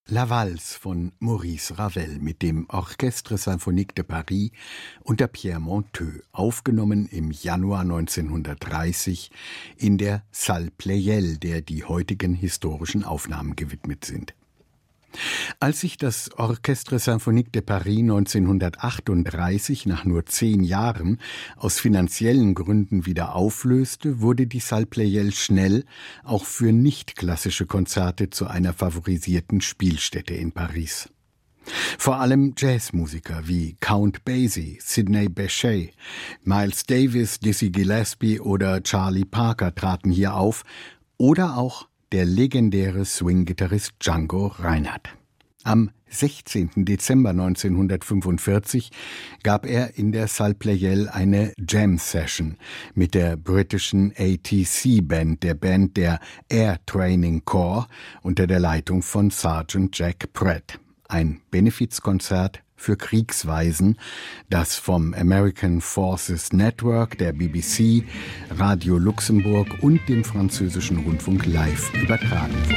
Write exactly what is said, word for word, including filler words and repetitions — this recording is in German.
La Valse von Maurice Ravel mit dem Orchestre Symphonique de Paris unter Pierre Monteux, aufgenommen im Januar neunzehnhundertdreißig in der Salle Pleyel, der die heutigen historischen Aufnahmen gewidmet sind. Als sich das Orchestre Symphonique de Paris neunzehnhundertachtunddreißig nach nur zehn Jahren aus finanziellen Gründen wieder auflöste, wurde die Salle Pleyel schnell auch für nicht-klassische Konzerte zu einer favorisierten Spielstätte in Paris. Vor allem Jazzmusiker wie Count Basie, Sidney Bechet, Miles Davis, Dizzy Gillespie oder Charlie Parker traten hier auf, oder auch der legendäre Swing-Gitarrist Django Reinhardt. Am sechzehnten Dezember neunzehnhundertfünfundvierzig gab er in der Salle Pleyel eine Jam-Session mit der britischen A T C-Band, der Band der Air Training Corps unter der Leitung von Sergeant Jack Pratt. Ein Benefizkonzert für Kriegswaisen, das vom American Forces Network, der B B C, Radio Luxemburg und dem französischen Rundfunk live übertragen wurde.